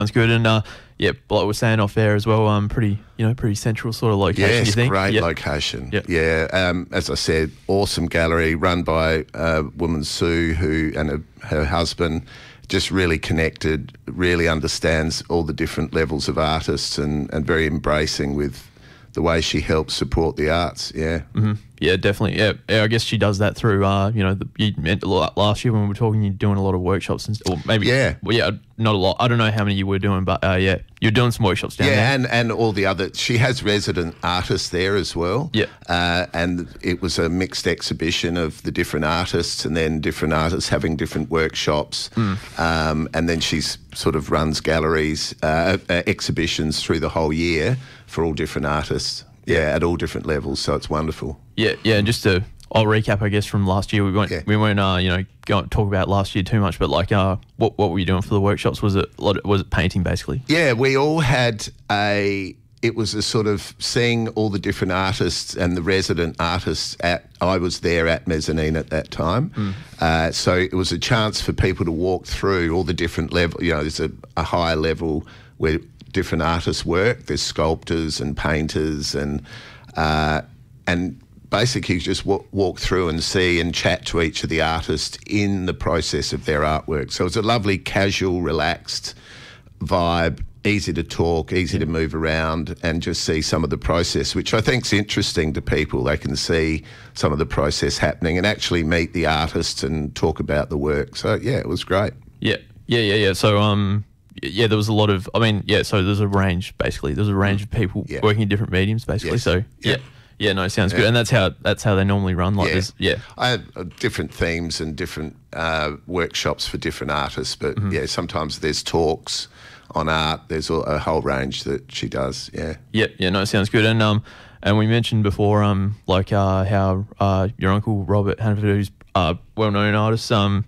sounds good. And yeah, like we're saying off air as well, pretty central sort of location. Yes, you think? great Yep. location. Yep. Yeah, as I said, awesome gallery run by woman Sue, who and her husband, just really connected, really understands all the different levels of artists, and very embracing with the way she helps support the arts. Yeah. Mm-hmm. Yeah, definitely. Yeah, I guess she does that through, you meant a lot last year when we were talking, you're doing a lot of workshops or maybe, Yeah. Well, yeah, not a lot. I don't know how many you were doing, but yeah, you're doing some workshops down there. Yeah, and all the other, she has resident artists there as well. Yeah. And it was a mixed exhibition of the different artists, and then different artists having different workshops. And then she's sort of runs galleries, exhibitions through the whole year for all different artists. Yeah, at all different levels, so it's wonderful. Yeah, and I'll recap, I guess, from last year. We won't go and talk about last year too much, but like, what were you doing for the workshops? Was it painting basically? Yeah, we all had it was a sort of seeing all the different artists and the resident artists I was there at Mezzanine at that time. So it was a chance for people to walk through all the different levels. You know, there's a higher level where different artists work. There's sculptors and painters and basically just walk through and see and chat to each of the artists in the process of their artwork. So it's a lovely, casual, relaxed vibe, easy to talk, easy to move around and just see some of the process, which I think is interesting to people. They can see some of the process happening and actually meet the artists and talk about the work. So, yeah, it was great. Yeah. So, yeah, there was a lot of, so there's a range, basically. There's a range of people working in different mediums, basically. Yes. So, yeah, no, sounds good. And that's how they normally run, like this. Yeah. I have different themes and different workshops for different artists, but sometimes there's talks on art. There's a whole range that she does, yeah. Yeah, no, sounds good. And we mentioned before, how your uncle Robert Hannaford, who's a well-known artist,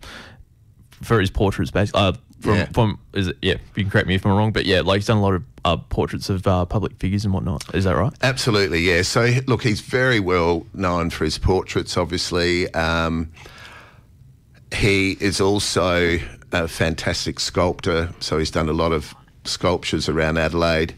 for his portraits, basically. You can correct me if I'm wrong, but yeah, like he's done a lot of portraits of public figures and whatnot. Is that right? Absolutely, yeah. So look, he's very well known for his portraits, obviously. He is also a fantastic sculptor, so he's done a lot of sculptures around Adelaide.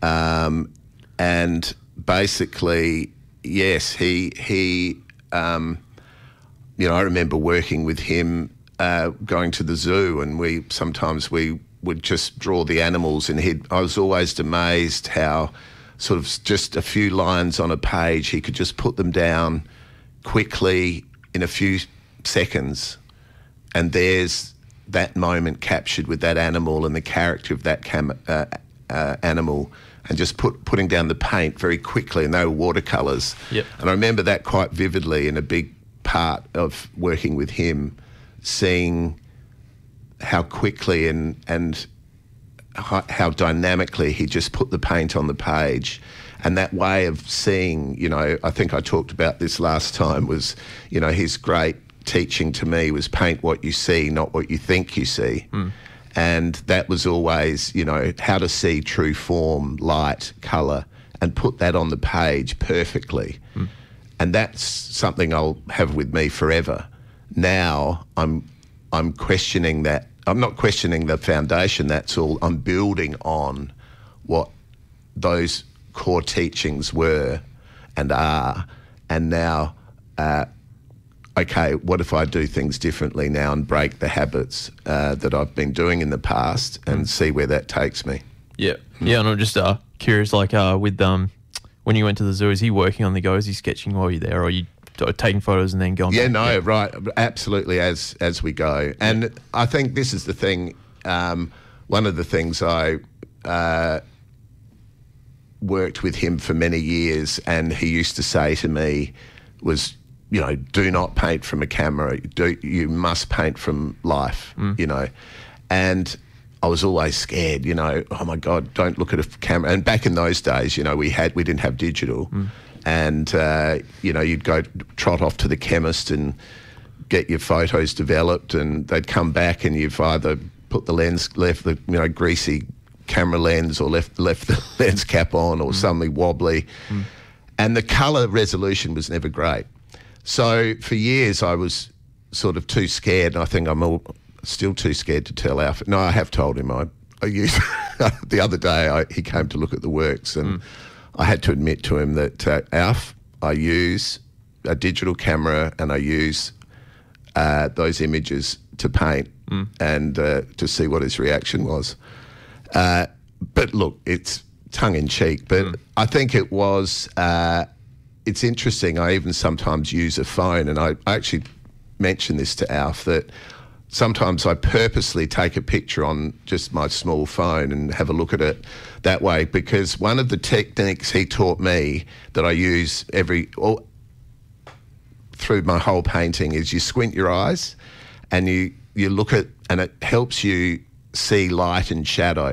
And basically, yes, he I remember working with him, going to the zoo, and we would just draw the animals, and I was always amazed how sort of just a few lines on a page, he could just put them down quickly in a few seconds, and there's that moment captured with that animal and the character of that animal, and just putting down the paint very quickly, and they were watercolours. Yep. And I remember that quite vividly, in a big part of working with him, seeing how quickly and how dynamically he just put the paint on the page. And that way of seeing, I think I talked about this last time, was, his great teaching to me was paint what you see, not what you think you see. And that was always, how to see true form, light, colour, and put that on the page perfectly. And that's something I'll have with me forever. Now I'm questioning that. I'm not questioning the foundation. That's all. I'm building on what those core teachings were and are. And now, okay, what if I do things differently now and break the habits that I've been doing in the past and see where that takes me? Yeah. And I'm just curious, like with when you went to the zoo, is he working on the go? Is he sketching while you're there, or are you taking photos and then going back? Right, absolutely, as we go. And I think this is the thing, one of the things I worked with him for many years, and he used to say to me was, do not paint from a camera, you must paint from life, and I was always scared, oh my God, don't look at a camera. And back in those days, we didn't have digital. And, you'd go trot off to the chemist and get your photos developed, and they'd come back and you've either left the greasy camera lens, or left the lens cap on, or suddenly wobbly. And the colour resolution was never great. So for years I was sort of too scared, and I think I'm still too scared to tell Alfred. No, I have told him I use the other day. He came to look at the works, and I had to admit to him that Alf, I use a digital camera and I use those images to paint and to see what his reaction was. But look, it's tongue in cheek, but I think it was. It's interesting. I even sometimes use a phone, and I actually mentioned this to Alf that sometimes I purposely take a picture on just my small phone and have a look at it that way, because one of the techniques he taught me that I use through my whole painting is you squint your eyes and you look at, and it helps you see light and shadow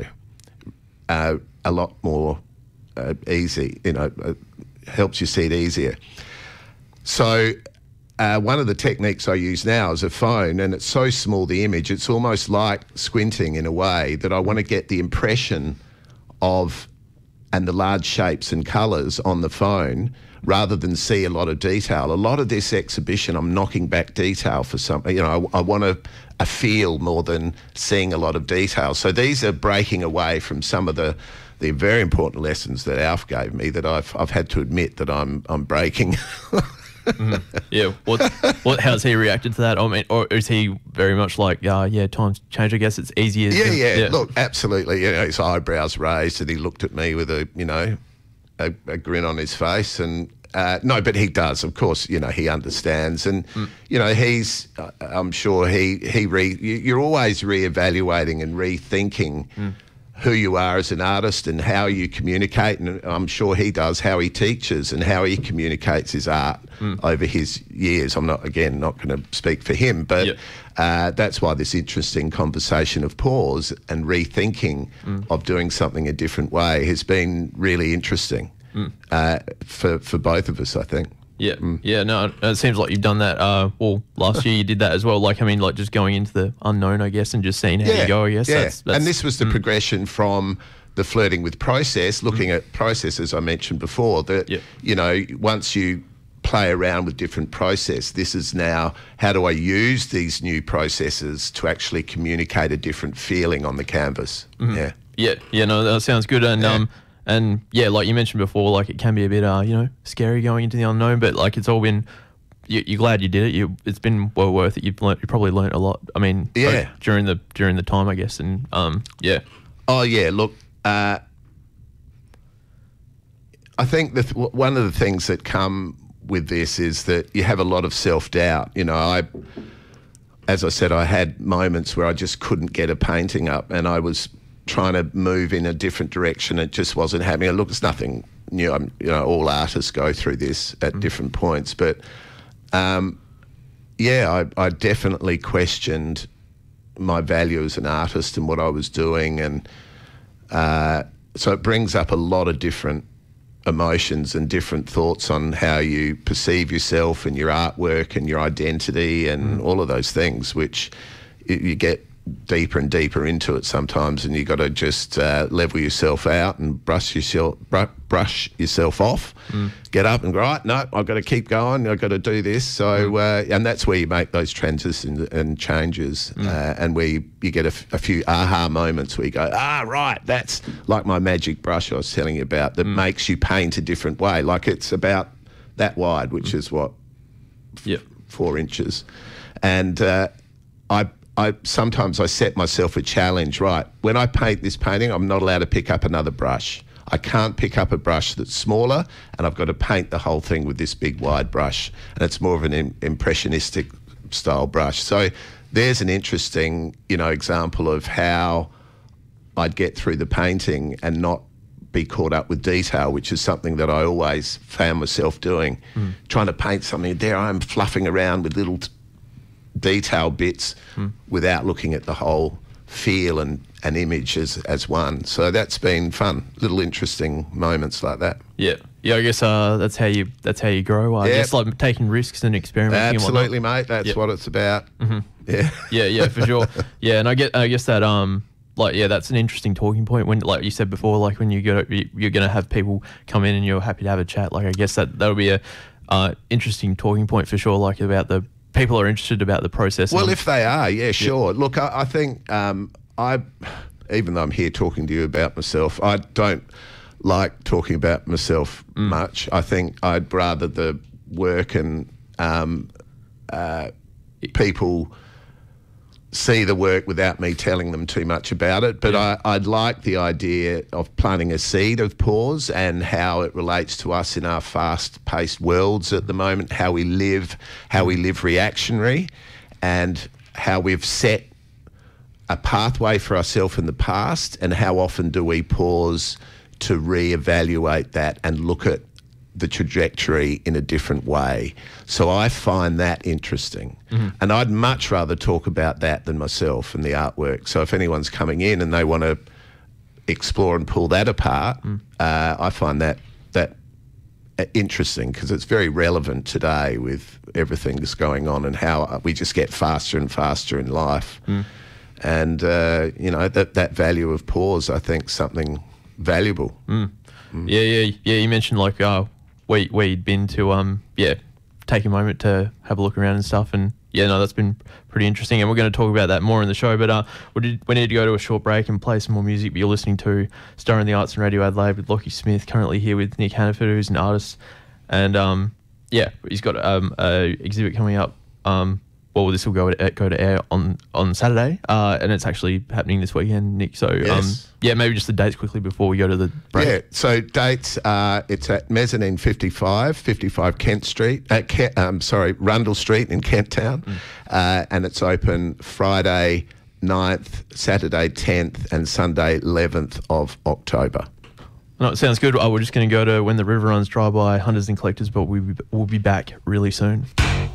a lot more easy, helps you see it easier. So one of the techniques I use now is a phone, and it's so small, the image, it's almost like squinting in a way that I want to get the impression of and the large shapes and colours on the phone rather than see a lot of detail. A lot of this exhibition, I'm knocking back detail for something. I want a feel more than seeing a lot of detail. So these are breaking away from some of the very important lessons that Alf gave me that I've had to admit that I'm breaking. Yeah. How's he reacted to that? I mean, or is he very much like, times change? I guess it's easier. Yeah. Look, absolutely. His eyebrows raised, and he looked at me with a grin on his face. And no, but he does, of course. He understands, and he's. I'm sure you're always reevaluating and rethinking. Who you are as an artist and how you communicate, and I'm sure he does, how he teaches and how he communicates his art over his years. I'm not going to speak for him, but that's why this interesting conversation of pause and rethinking of doing something a different way has been really interesting for both of us, I think. Yeah, no, it seems like you've done that. Last year you did that as well. Just going into the unknown, I guess, and just seeing how you go, I guess. Yeah, that's and this was the progression from the flirting with process, looking at process, as I mentioned before, that, once you play around with different process, this is now, how do I use these new processes to actually communicate a different feeling on the canvas? No, that sounds good. And like you mentioned before, it can be a bit, scary going into the unknown, but it's all been. You're glad you did it. It's been well worth it. You probably learnt a lot. I mean, during the time, I guess, and yeah. Oh yeah, look, I think that one of the things that come with this is that you have a lot of self-doubt. As I said, I had moments where I just couldn't get a painting up, and I was trying to move in a different direction. It just wasn't happening. Look, it's nothing new. All artists go through this at different points. But, I definitely questioned my value as an artist and what I was doing. And so it brings up a lot of different emotions and different thoughts on how you perceive yourself and your artwork and your identity and all of those things, which you get deeper and deeper into it sometimes, and you got to just level yourself out and brush yourself off, get up and go, right, no, I've got to keep going, I've got to do this. So and that's where you make those transitions and changes, and where you get a few aha moments where you go, right, that's like my magic brush I was telling you about that makes you paint a different way. It's about that wide, which is what, 4 inches. And I sometimes I set myself a challenge, right? When I paint this painting, I'm not allowed to pick up another brush. I can't pick up a brush that's smaller, and I've got to paint the whole thing with this big wide brush. And it's more of an impressionistic style brush. So there's an interesting, example of how I'd get through the painting and not be caught up with detail, which is something that I always found myself doing. Trying to paint something, there I am fluffing around with little detail bits without looking at the whole feel and image as one. So that's been fun, little interesting moments like that. I guess that's how you grow. Just taking risks and experimenting. Absolutely, mate. That's what it's about. Yeah, for sure. Yeah, and I guess that that's an interesting talking point when, like you said before, when you're gonna have people come in and you're happy to have a chat. I guess that'll be a interesting talking point for sure. About the people are interested about the process. Well, if they are, sure. Look, I think even though I'm here talking to you about myself, I don't like talking about myself much. I think I'd rather the work and people see the work without me telling them too much about it. But I'd like the idea of planting a seed of pause and how it relates to us in our fast-paced worlds at the moment, how we live reactionary, and how we've set a pathway for ourselves in the past, and how often do we pause to reevaluate that and look at the trajectory in a different way. So I find that interesting. And I'd much rather talk about that than myself and the artwork. So if anyone's coming in and they want to explore and pull that apart, I find that interesting, because it's very relevant today with everything that's going on and how we just get faster and faster in life. And, you know, that value of pause, I think, something valuable. Yeah. You mentioned like where you'd been to take a moment to have a look around and stuff, and that's been pretty interesting, and we're going to talk about that more in the show. But we need to go to a short break and play some more music. But you're listening to Star in the Arts and Radio Adelaide with Lockie Smith, currently here with Nick Hannaford, who's an artist, and he's got a exhibit coming up. Well, this will go to air on Saturday, and it's actually happening this weekend, Nick. So, yes. Maybe just the dates quickly before we go to the break. Yeah, so dates, it's at Mezzanine 55 Kent Street, Rundle Street in Kent Town, and it's open Friday 9th, Saturday 10th, and Sunday 11th of October. No, it sounds good. We're just going to go to When the River Runs Dry by Hunters and Collectors, but we'll be back really soon.